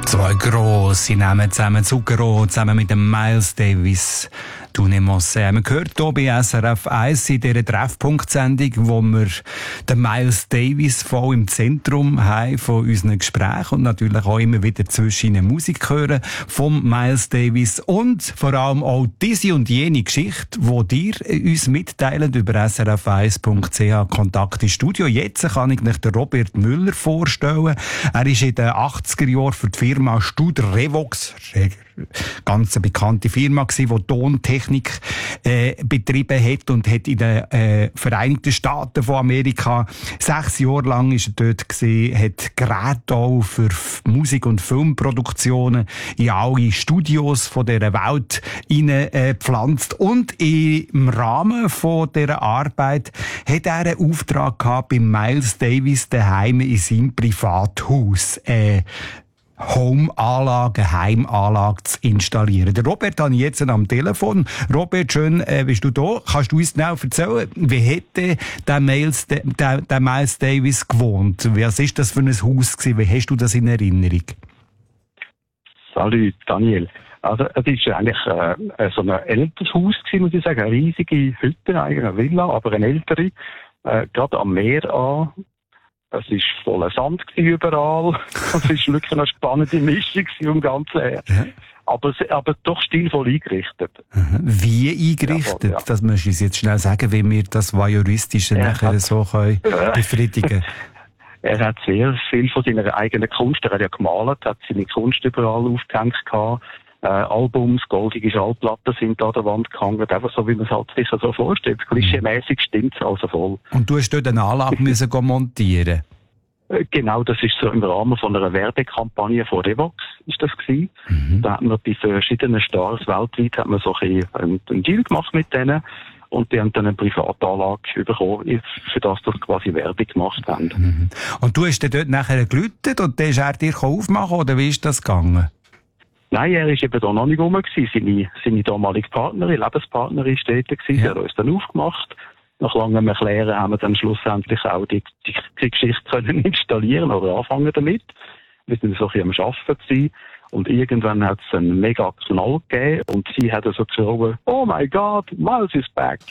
Zwei grosse Namen zusammen, Zucchero, zusammen mit dem Miles Davis. «Tu ne mosse». Wir gehört hier bei SRF 1 in dieser Treffpunkt-Sendung, wo wir den Miles Davis voll im Zentrum haben von unseren Gesprächen und natürlich auch immer wieder zwischen ihnen Musik hören vom Miles Davis und vor allem auch diese und jene Geschichte, die dir uns mitteilen über srf1.ch Kontakt ins Studio. Jetzt kann ich nicht den Robert Müller vorstellen. Er war in den 80er Jahren für die Firma Studer Revox, ganz eine bekannte Firma gewesen, die Tontechnik betrieben hat und hat in den Vereinigten Staaten von Amerika 6 Jahre lang ist er dort gewesen, hat Geräte auch für Musik- und Filmproduktionen in alle Studios von dieser Welt hineingepflanzt. Und im Rahmen von dieser Arbeit hat er einen Auftrag gehabt bei Miles Davis daheim in seinem Privathaus. Heimanlage zu installieren. Der Robert habe ich jetzt am Telefon. Robert, schön bist du da. Kannst du uns genau erzählen, wie hätte der Miles Davis gewohnt? Was ist das für ein Haus gewesen? Wie hast du das in Erinnerung? Salut, Daniel. Also, es ist eigentlich so ein älteres Haus gewesen, muss ich sagen. Eine riesige Hütte, eigentlich eine Villa, aber eine ältere. Gerade am Meer an. Es war voller Sand überall. Es war wirklich eine spannende Mischung vom Ganzen her. Ja. Aber doch stilvoll eingerichtet. Wie eingerichtet? Ja. Das möchte ich jetzt schnell sagen, wie wir das Voyeuristische nachher so befriedigen können. Er hat sehr viel von seiner eigenen Kunst, er hat ja gemalt, hat seine Kunst überall aufgehängt gehabt. Albums, goldige Schallplatten sind da an der Wand gehangen, einfach so, wie man es halt sich so vorstellt. Klischee-mäßig stimmt es also voll. Und du hast dort eine Anlage müssen montieren? Genau, das ist so im Rahmen von einer Werbekampagne von Revox, ist das gewesen. Da hat man bei verschiedenen Stars weltweit hat man so einen Deal gemacht mit denen. Und die haben dann eine Privatanlage bekommen, für das quasi Werbung gemacht haben. Und du hast dann dort nachher geläutet und dann ist er dir aufmachen, oder wie ist das gegangen? Nein, er war eben da noch nicht rum gewesen. Seine damalige Partnerin, Lebenspartnerin, ist dort gewesen. Ja. Er hat uns dann aufgemacht. Nach langem Erklären haben wir dann schlussendlich auch die Geschichte können installieren oder anfangen damit. Wir sind so ein bisschen am Arbeiten gewesen. Und irgendwann hat es einen mega Knall gegeben und sie hat so geschrien, oh my God, Miles is back.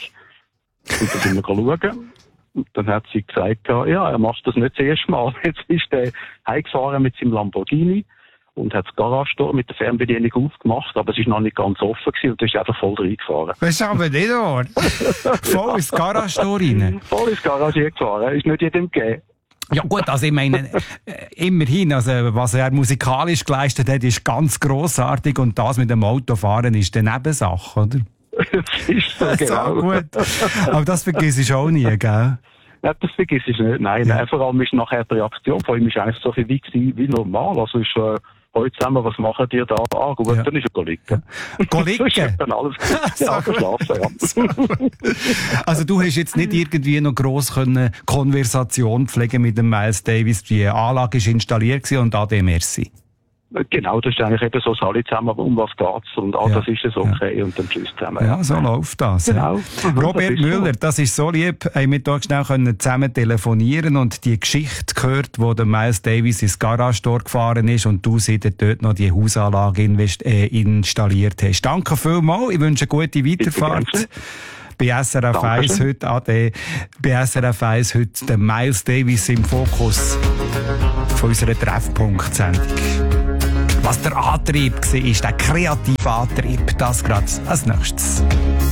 Und dann sind wir schauen. Und dann hat sie gesagt, ja, er macht das nicht das erste Mal. Jetzt ist er heimgefahren mit seinem Lamborghini und hat das Garagentor mit der Fernbedienung aufgemacht, aber es war noch nicht ganz offen gewesen und ist einfach voll reingefahren. Was ist aber nicht wahr? Voll ins Garagentor rein? Voll ins Garage gefahren, ist nicht jedem gegeben. Ja gut, also ich meine, immerhin, also was er musikalisch geleistet hat, ist ganz grossartig und das mit dem Autofahren ist eine Nebensache, oder? Das ist so, genau. So gut. Aber das vergiss ich auch nie, gell? Ja, das vergiss ich nicht, nein. Ja. Vor allem ist nachher die Reaktion von ihm ist eigentlich so viel wie normal. Also ist heute zusammen, was machen die da? Ah, gut, ja. Dann ist er liegen. Liegen? Dann alles geschlafen, ja. Also du hast jetzt nicht irgendwie noch gross Konversation pflegen mit dem Miles Davis. Die Anlage ist installiert und ade merci. Genau, das ist eigentlich eben so, alle zusammen, um was geht's und das ist es okay und dann tschüss zusammen. Ja, so läuft das. Genau. Robert Müller, das ist so lieb, haben wir hier schnell zusammen telefonieren und die Geschichte gehört, wo der Miles Davis ins Garagentor gefahren ist und du sie dort noch die Hausanlage installiert hast. Danke vielmals, ich wünsche eine gute Weiterfahrt. Bei SRF 1 heute, bei SRF 1 heute der Miles Davis im Fokus von unserer Treffpunkt-Sendung. Was der Antrieb war, der kreative Antrieb, das gerade als nächstes.